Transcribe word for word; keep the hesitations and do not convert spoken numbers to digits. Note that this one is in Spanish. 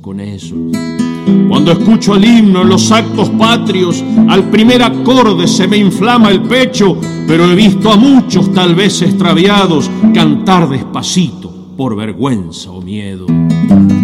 con ellos. Cuando escucho el himno en los actos patrios, al primer acorde se me inflama el pecho, pero he visto a muchos, tal vez extraviados, cantar despacito por vergüenza o miedo.